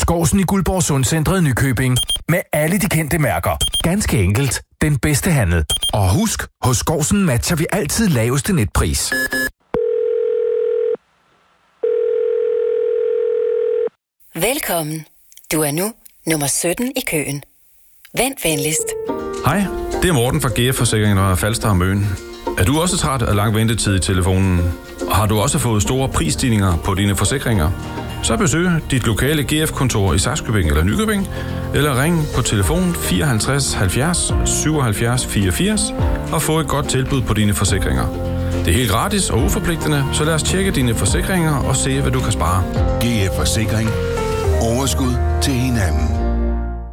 Skovsen i Guldborg Sundcentret Nykøbing. Med alle de kendte mærker. Ganske enkelt. Den bedste handel. Og husk, hos Skovsen matcher vi altid laveste netpris. Velkommen. Du er nu nummer 17 i køen. Vent venligst. Hej, det er Morten fra GF Forsikring og Falster og Møn. Er du også træt af lang ventetid i telefonen? Og har du også fået store prisstigninger på dine forsikringer? Så besøg dit lokale GF-kontor i Sakskøbing eller Nykøbing, eller ring på telefon 54 70 77 84 og få et godt tilbud på dine forsikringer. Det er helt gratis og uforpligtende, så lad os tjekke dine forsikringer og se, hvad du kan spare. GF Forsikring. Overskud til hinanden.